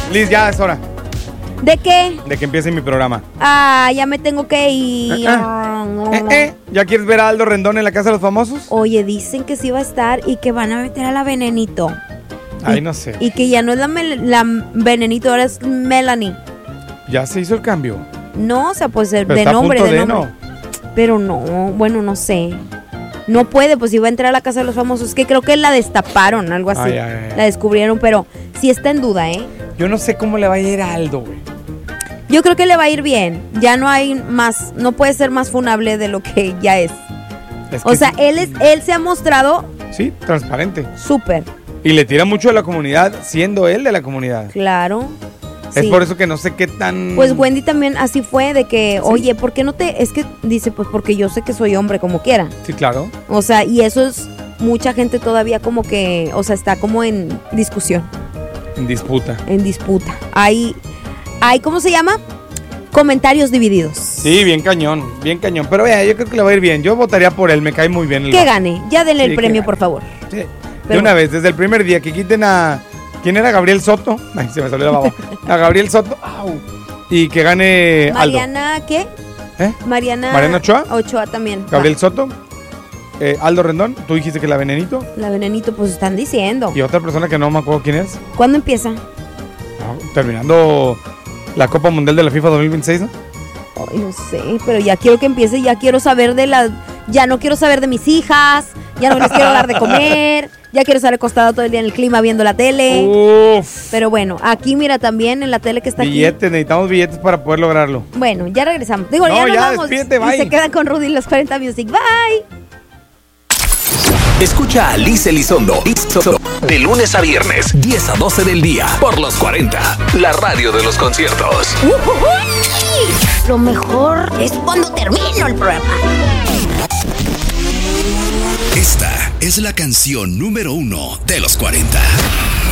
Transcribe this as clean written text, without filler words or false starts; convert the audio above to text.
Liz, ya es hora ¿De qué? de que empiece mi programa. Ya me tengo que ir. ¿Ya quieres ver a Aldo Rendón en la Casa de los Famosos? Oye, dicen que sí va a estar y que van a meter a la Venenito. Ay, no sé. Y que ya no es la Venenito, ahora es Melanie. Ya se hizo el cambio. No, o sea, pues Pero de está a nombre, punto de de, nombre. Pero no, bueno, no sé. No puede, pues iba a entrar a la Casa de los Famosos. Es que creo que la destaparon, algo así. Ay. La descubrieron, pero sí está en duda, ¿eh? Yo no sé cómo le va a ir a Aldo, güey. Yo creo que le va a ir bien. Ya no hay más, no puede ser más funable de lo que ya es. O sea, él se ha mostrado sí, transparente. súper. Y le tira mucho a la comunidad, siendo él de la comunidad. Claro. Es sí. por eso que no sé qué tan... Pues Wendy también así fue, de que, sí. Oye, ¿por qué no te...? Es que dice, pues porque yo sé que soy hombre como quiera. Sí, claro. O sea, y eso es mucha gente todavía como que, o sea, está como en discusión. En disputa. En disputa. Hay ¿cómo se llama? Comentarios divididos. Sí, bien cañón. Pero vea, yo creo que le va a ir bien. Yo votaría por él, me cae muy bien. Que gane, ya denle el premio, por favor. Sí. De una vez, desde el primer día, que quiten a... ¿Quién era? Gabriel Soto. Ay, se me salió la baba. A Gabriel Soto. Au. Y que gane Mariana, Aldo. ¿qué? Mariana Ochoa. Ochoa también. Gabriel Soto. Aldo Rendón. Tú dijiste que la Venenito. La Venenito, pues están diciendo. Y otra persona que no me acuerdo quién es. ¿Cuándo empieza? Terminando la Copa Mundial de la FIFA 2026, ¿no? Ay, no sé, pero ya quiero que empiece, ya quiero saber ya no quiero saber de mis hijas, ya no les quiero dar de comer, ya quiero estar acostada todo el día en el clima viendo la tele. Uf. Pero bueno, aquí mira también en la tele que está billetes, aquí. Necesitamos billetes para poder lograrlo. Bueno, ya regresamos. Digo, no, ya nos vamos. Despídete, bye. Y se quedan con Rudy los 40 Music. Bye. Escucha a Liz Elizondo de lunes a viernes, 10 a 12 del día, por los 40, la radio de los conciertos. Lo mejor es cuando termino el programa. Esta es la canción número 1 de los 40.